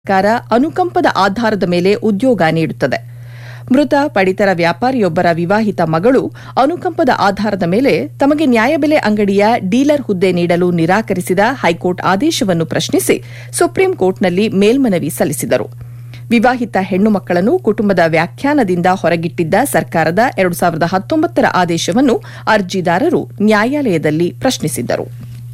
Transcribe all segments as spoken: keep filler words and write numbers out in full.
ಸರ್ಕಾರ ಅನುಕಂಪದ ಆಧಾರದ ಮೇಲೆ ಉದ್ಯೋಗ ನೀಡುತ್ತದೆ. ಮೃತ ಪಡಿತರ ವ್ಯಾಪಾರಿಯೊಬ್ಬರ ವಿವಾಹಿತ ಮಗಳು ಅನುಕಂಪದ ಆಧಾರದ ಮೇಲೆ ತಮಗೆ ನ್ಯಾಯಬೆಲೆ ಅಂಗಡಿಯ ಡೀಲರ್ ಹುದ್ದೆ ನೀಡಲು ನಿರಾಕರಿಸಿದ ಹೈಕೋರ್ಟ್ ಆದೇಶವನ್ನು ಪ್ರಶ್ನಿಸಿ ಸುಪ್ರೀಂ ಕೋರ್ಟ್ನಲ್ಲಿ ಮೇಲ್ಮನವಿ ಸಲ್ಲಿಸಿದರು. ವಿವಾಹಿತ ಹೆಣ್ಣು ಮಕ್ಕಳನ್ನು ಕುಟುಂಬದ ವ್ಯಾಖ್ಯಾನದಿಂದ ಹೊರಗಿಟ್ಟಿದ್ದ ಸರ್ಕಾರದ ಎರಡು ಸಾವಿರದ ಹತ್ತೊಂಬತ್ತರ ಆದೇಶವನ್ನು ಅರ್ಜಿದಾರರು ನ್ಯಾಯಾಲಯದಲ್ಲಿ ಪ್ರಶ್ನಿಸಿದ್ದರು.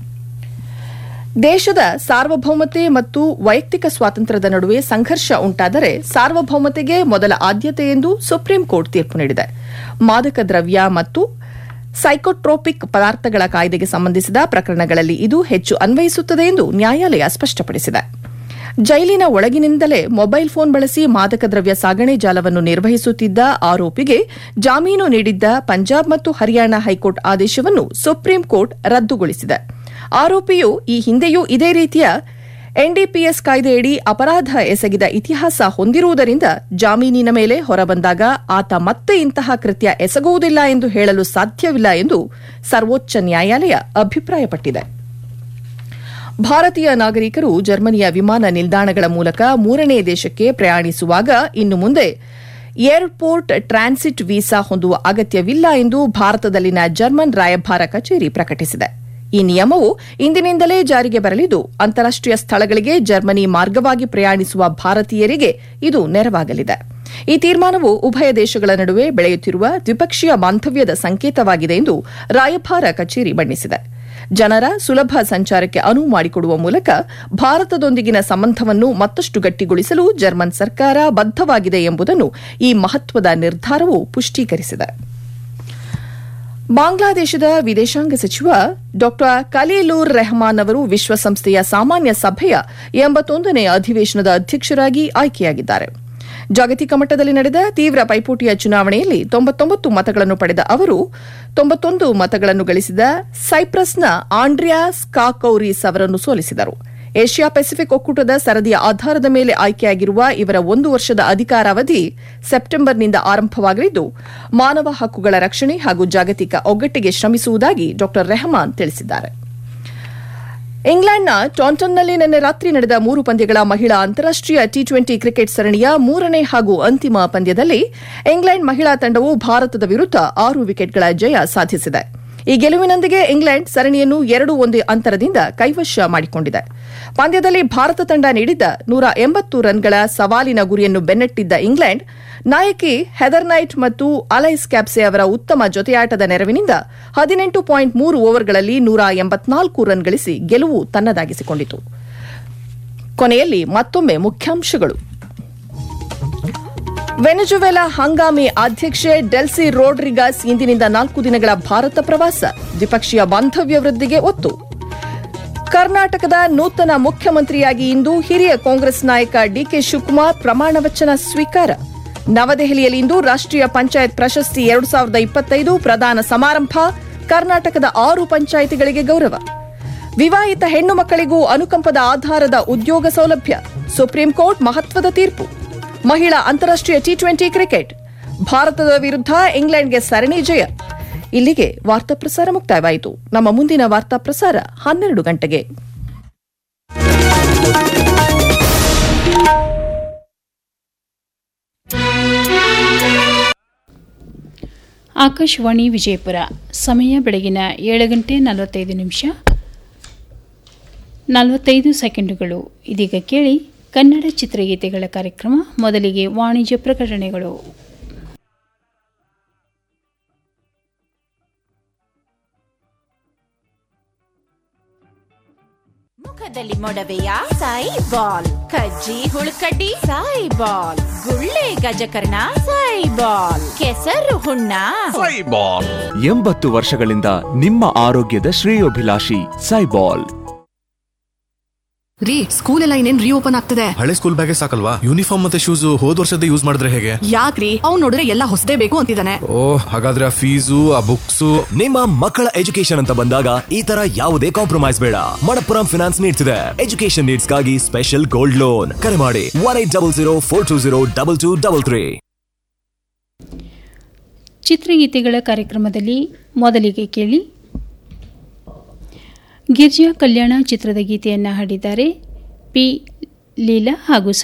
ದೇಶದ ಸಾರ್ವಭೌಮತೆ ಮತ್ತು ವೈಯಕ್ತಿಕ ಸ್ವಾತಂತ್ರ್ಯದ ನಡುವೆ ಸಂಘರ್ಷ ಉಂಟಾದರೆ ಸಾರ್ವಭೌಮತೆಗೆ ಮೊದಲ ಆದ್ಯತೆ ಎಂದು ಸುಪ್ರೀಂ ಕೋರ್ಟ್ ತೀರ್ಪು ನೀಡಿದೆ. ಮಾದಕ ದ್ರವ್ಯ ಮತ್ತು ಸೈಕೋಟ್ರೋಪಿಕ್ ಪದಾರ್ಥಗಳ ಕಾಯ್ದೆಗೆ ಸಂಬಂಧಿಸಿದ ಪ್ರಕರಣಗಳಲ್ಲಿ ಇದು ಹೆಚ್ಚು ಅನ್ವಯಿಸುತ್ತದೆ ಎಂದು ನ್ಯಾಯಾಲಯ ಸ್ಪಷ್ಟಪಡಿಸಿದೆ. ಜೈಲಿನ ಒಳಗಿನಿಂದಲೇ ಮೊಬೈಲ್ ಫೋನ್ ಬಳಸಿ ಮಾದಕ ದ್ರವ್ಯ ಸಾಗಣೆ ಜಾಲವನ್ನು ನಿರ್ವಹಿಸುತ್ತಿದ್ದ ಆರೋಪಿಗೆ ಜಾಮೀನು ನೀಡಿದ್ದ ಪಂಜಾಬ್ ಮತ್ತು ಹರಿಯಾಣ ಹೈಕೋರ್ಟ್ ಆದೇಶವನ್ನು ಸುಪ್ರೀಂ ಕೋರ್ಟ್ ರದ್ದುಗೊಳಿಸಿದೆ. ಆರೋಪಿಯು ಈ ಹಿಂದೆಯೂ ಇದೇ ರೀತಿಯ ಎನ್ಡಿಪಿಎಸ್ ಕಾಯ್ದೆಯಡಿ ಅಪರಾಧ ಎಸಗಿದ ಇತಿಹಾಸ ಹೊಂದಿರುವುದರಿಂದ ಜಾಮೀನಿನ ಮೇಲೆ ಹೊರಬಂದಾಗ ಆತ ಮತ್ತೆ ಇಂತಹ ಕೃತ್ಯ ಎಸಗುವುದಿಲ್ಲ ಎಂದು ಹೇಳಲು ಸಾಧ್ಯವಿಲ್ಲ ಎಂದು ಸರ್ವೋಚ್ಚ ನ್ಯಾಯಾಲಯ ಅಭಿಪ್ರಾಯಪಟ್ಟಿದೆ. ಭಾರತೀಯ ನಾಗರಿಕರು ಜರ್ಮನಿಯ ವಿಮಾನ ನಿಲ್ದಾಣಗಳ ಮೂಲಕ ಮೂರನೇ ದೇಶಕ್ಕೆ ಪ್ರಯಾಣಿಸುವಾಗ ಇನ್ನು ಮುಂದೆ ಏರ್ಪೋರ್ಟ್ ಟ್ರಾನ್ಸಿಟ್ ವೀಸಾ ಹೊಂದುವ ಅಗತ್ಯವಿಲ್ಲ ಎಂದು ಭಾರತದಲ್ಲಿನ ಜರ್ಮನ್ ರಾಯಭಾರ ಕಚೇರಿ ಪ್ರಕಟಿಸಿದೆ. ಈ ನಿಯಮವು ಇಂದಿನಿಂದಲೇ ಜಾರಿಗೆ ಬರಲಿದ್ದು ಅಂತಾರಾಷ್ಟೀಯ ಸ್ಥಳಗಳಿಗೆ ಜರ್ಮನಿ ಮಾರ್ಗವಾಗಿ ಪ್ರಯಾಣಿಸುವ ಭಾರತೀಯರಿಗೆ ಇದು ನೆರವಾಗಲಿದೆ. ಈ ತೀರ್ಮಾನವು ಉಭಯ ದೇಶಗಳ ನಡುವೆ ಬೆಳೆಯುತ್ತಿರುವ ದ್ವಿಪಕ್ಷೀಯ ಬಾಂಧವ್ಯದ ಸಂಕೇತವಾಗಿದೆ ಎಂದು ರಾಯಭಾರ ಕಚೇರಿ ಬಣ್ಣಿಸಿದೆ. ಜನರ ಸುಲಭ ಸಂಚಾರಕ್ಕೆ ಅನುವು ಮಾಡಿಕೊಡುವ ಮೂಲಕ ಭಾರತದೊಂದಿಗಿನ ಸಂಬಂಧವನ್ನು ಮತ್ತಷ್ಟು ಗಟ್ಟಿಗೊಳಿಸಲು ಜರ್ಮನ್ ಸರ್ಕಾರ ಬದ್ದವಾಗಿದೆ ಎಂಬುದನ್ನು ಈ ಮಹತ್ವದ ನಿರ್ಧಾರವು ಪುಷ್ಟೀಕರಿಸಿದೆ. ಬಾಂಗ್ಲಾದೇಶದ ವಿದೇಶಾಂಗ ಸಚಿವ ಡಾ ಖಲೀಲುರ್ ರೆಹಮಾನ್ ಅವರು ವಿಶ್ವಸಂಸ್ಥೆಯ ಸಾಮಾನ್ಯ ಸಭೆಯ ಎಂಬತ್ತೊಂದನೇ ಅಧಿವೇಶನದ ಅಧ್ಯಕ್ಷರಾಗಿ ಆಯ್ಕೆಯಾಗಿದ್ದಾರೆ. ಜಾಗತಿಕ ಮಟ್ಟದಲ್ಲಿ ನಡೆದ ತೀವ್ರ ಪೈಪೋಟಿಯ ಚುನಾವಣೆಯಲ್ಲಿ ತೊಂಬತ್ತೊಂಬತ್ತು ಮತಗಳನ್ನು ಪಡೆದ ಅವರು ತೊಂಬತ್ತೊಂದು ಮತಗಳನ್ನು ಗಳಿಸಿದ ಸೈಪ್ರಸ್ನ ಆಂಡ್ರಿಯಾ ಸ್ಕಾಕೌರಿಸ್ ಅವರನ್ನು ಸೋಲಿಸಿದರು. ಏಷ್ಯಾ ಪೆಸಿಫಿಕ್ ಒಕ್ಕೂಟದ ಸರದಿಯ ಆಧಾರದ ಮೇಲೆ ಆಯ್ಕೆಯಾಗಿರುವ ಇವರ ಒಂದು ವರ್ಷದ ಅಧಿಕಾರಾವಧಿ ಸೆಪ್ಟೆಂಬರ್ನಿಂದ ಆರಂಭವಾಗಲಿದ್ದು ಮಾನವ ಹಕ್ಕುಗಳ ರಕ್ಷಣೆ ಹಾಗೂ ಜಾಗತಿಕ ಒಗ್ಗಟ್ಟಿಗೆ ಶ್ರಮಿಸುವುದಾಗಿ ಡಾ ರೆಹಮಾನ್ ತಿಳಿಸಿದ್ದಾರೆ. ಇಂಗ್ಲೆಂಡ್ನ ಟಾಂಟನ್ನಲ್ಲಿ ನಿನ್ನೆ ರಾತ್ರಿ ನಡೆದ ಮೂರು ಪಂದ್ಯಗಳ ಮಹಿಳಾ ಅಂತಾರಾಷ್ಟೀಯ ಟಿ ಟ್ವೆಂಟಿ ಕ್ರಿಕೆಟ್ ಸರಣಿಯ ಮೂರನೇ ಹಾಗೂ ಅಂತಿಮ ಪಂದ್ಯದಲ್ಲಿ ಇಂಗ್ಲೆಂಡ್ ಮಹಿಳಾ ತಂಡವು ಭಾರತದ ವಿರುದ್ಧ ಆರು ವಿಕೆಟ್ಗಳ ಜಯ ಸಾಧಿಸಿದೆ. ಈ ಗೆಲುವಿನೊಂದಿಗೆ ಇಂಗ್ಲೆಂಡ್ ಸರಣಿಯನ್ನು ಎರಡು ಒಂದು ಅಂತರದಿಂದ ಕೈವಶ ಮಾಡಿಕೊಂಡಿದೆ. ಪಂದ್ಯದಲ್ಲಿ ಭಾರತ ತಂಡ ನೀಡಿದ್ದ ನೂರ ಎಂಬತ್ತು ರನ್ಗಳ ಸವಾಲಿನ ಗುರಿಯನ್ನು ಬೆನ್ನಟ್ಟಿದ್ದ ಇಂಗ್ಲೆಂಡ್ ನಾಯಕಿ ಹೆದರ್ ನೈಟ್ ಮತ್ತು ಅಲೈಸ್ ಕ್ಯಾಪ್ಸೆ ಅವರ ಉತ್ತಮ ಜೊತೆಯಾಟದ ನೆರವಿನಿಂದ ಹದಿನೆಂಟು ಪಾಯಿಂಟ್ ಮೂರು ಓವರ್ಗಳಲ್ಲಿ ನೂರ ಎಂಬತ್ನಾಲ್ಕು ರನ್ ಗಳಿಸಿ ಗೆಲುವು ತನ್ನದಾಗಿಸಿಕೊಂಡಿತು. ಕೊನೆಯಲ್ಲಿ ಮತ್ತೊಮ್ಮೆ ಮುಖ್ಯಾಂಶಗಳು. ವೆನೆಜುವೆಲಾ ಹಂಗಾಮಿ ಅಧ್ಯಕ್ಷೆ ಡೆಲ್ಸಿ ರೋಡ್ರಿಗಾಸ್ ಇಂದಿನಿಂದ ನಾಲ್ಕು ದಿನಗಳ ಭಾರತ ಪ್ರವಾಸ, ದ್ವಿಪಕ್ಷೀಯ ಬಾಂಧವ್ಯ ವೃದ್ಧಿಗೆ ಒತ್ತು. ಕರ್ನಾಟಕದ ನೂತನ ಮುಖ್ಯಮಂತ್ರಿಯಾಗಿ ಇಂದು ಹಿರಿಯ ಕಾಂಗ್ರೆಸ್ ನಾಯಕ ಡಿಕೆ ಶಿವಕುಮಾರ್ ಪ್ರಮಾಣ ವಚನ ಸ್ವೀಕಾರ. ನವದೆಹಲಿಯಲ್ಲಿಂದು ರಾಷ್ಟೀಯ ಪಂಚಾಯತ್ ಪ್ರಶಸ್ತಿ ಎರಡು ಸಾವಿರದ ಇಪ್ಪತ್ತೈದು ಪ್ರದಾನ ಸಮಾರಂಭ, ಕರ್ನಾಟಕದ ಆರು ಪಂಚಾಯಿತಿಗಳಿಗೆ ಗೌರವ. ವಿವಾಹಿತ ಹೆಣ್ಣು ಮಕ್ಕಳಿಗೂ ಅನುಕಂಪದ ಆಧಾರದ ಉದ್ಯೋಗ ಸೌಲಭ್ಯ, ಸುಪ್ರೀಂ ಕೋರ್ಟ್ ಮಹತ್ವದ ತೀರ್ಪು. ಮಹಿಳಾ ಅಂತಾರಾಷ್ಟೀಯ ಟಿ ಟ್ವೆಂಟಿ ಕ್ರಿಕೆಟ್, ಭಾರತದ ವಿರುದ್ಧ ಇಂಗ್ಲೆಂಡ್ಗೆ ಸರಣಿ ಜಯ. ಇಲ್ಲಿಗೆ ವಾರ್ತಾ ಪ್ರಸಾರ ಮುಕ್ತಾಯವಾಯಿತು. ನಮ್ಮ ಮುಂದಿನ ವಾರ್ತಾ ಪ್ರಸಾರ ಹನ್ನೆರಡು ಗಂಟೆಗೆ. ಆಕಾಶವಾಣಿ ವಿಜಯಪುರ. ಸಮಯ ಬೆಳಗಿನ ಏಳು ಗಂಟೆ ನಲವತ್ತೈದು ನಿಮಿಷ ನಲವತ್ತೈದು ಸೆಕೆಂಡುಗಳು. ಇದೀಗ ಕೇಳಿ ಕನ್ನಡ ಚಿತ್ರಗೀತೆಗಳ ಕಾರ್ಯಕ್ರಮ. ಮೊದಲಿಗೆ ವಾಣಿಜ್ಯ ಪ್ರಕಟಣೆಗಳು. ಮುಖದಲ್ಲಿ ಮೊಡವೆಯ ಸಾಯಿ ಬಾಲ್, ಕಜ್ಜಿ ಹುಳುಕಡ್ಡಿ ಸಾಯಿ ಬಾಲ್, ಗುಳ್ಳೆ ಗಜಕರ್ಣ ಸಾಯಿ ಬಾಲ್, ಕೆಸರು ಹುಣ್ಣ ಸಾಯಿ ಬಾಲ್. ಎಂಬತ್ತು ವರ್ಷಗಳಿಂದ ನಿಮ್ಮ ಆರೋಗ್ಯದ ಶ್ರೇಯೋಭಿಲಾಷಿ ಸೈಬಾಲ್. ರೀ, ಸ್ಕೂಲ್ ಎಲ್ಲ ಇನ್ನೇನ್ ರೀಓಪನ್ ಆಗ್ತದೆ. ಹಳೆ ಸ್ಕೂಲ್ ಬ್ಯಾಗೇ ಸಾಕಲ್ವಾ, ಯೂನಿಫಾರ್ಮ್ ಮತ್ತೆ ಶೂಸ್ ಹೋದ್ ವರ್ಷದ ಯೂಸ್ ಮಾಡಿದ್ರೆ ಹೇಗೆ? ಯಾಕ್ರಿ, ಅವ್ನು ನೋಡಿದ್ರೆ ಎಲ್ಲ ಹೊಸದೇ ಬೇಕು ಅಂತಿದ್ದಾನೆ. ಓ, ಹಾಗಾದ್ರೆ ಆ ಫೀಸು ಆ ಬುಕ್ಸ್. ನಿಮ್ಮ ಮಕ್ಕಳ ಎಜುಕೇಶನ್ ಅಂತ ಬಂದಾಗ ಈ ತರ ಯಾವುದೇ ಕಾಂಪ್ರಮೈಸ್ ಬೇಡ. ಮಣಪ್ಪುರಂ ಫಿನಾನ್ಸ್ ನೀಡ್ತಿದೆ ಎಜುಕೇಶನ್ ನೀಡ್ಸ್ ಗಾಗಿ ಸ್ಪೆಷಲ್ ಗೋಲ್ಡ್ ಲೋನ್. ಕರೆ ಮಾಡಿ one eight double zero four two zero double two double three. ಚಿತ್ರಗೀತೆಗಳ ಕಾರ್ಯಕ್ರಮದಲ್ಲಿ ಮೊದಲಿಗೆ ಕೇಳಿ ಗಿರ್ಜಾ ಕಲ್ಯಾಣ ಚಿತ್ರದ ಗೀತೆಯನ್ನು ಹಾಡಿದ್ದಾರೆ ಪಿ ಲೀಲಾ ಹಾಗೂ